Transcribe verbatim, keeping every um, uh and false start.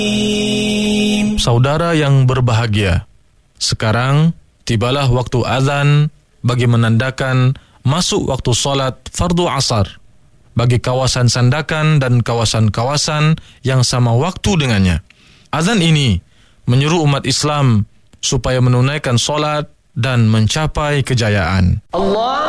Saudara yang berbahagia, sekarang tibalah waktu azan bagi menandakan masuk waktu solat fardu asar bagi kawasan Sandakan dan kawasan-kawasan yang sama waktu dengannya. Azan ini menyuruh umat Islam supaya menunaikan solat dan mencapai kejayaan. Allah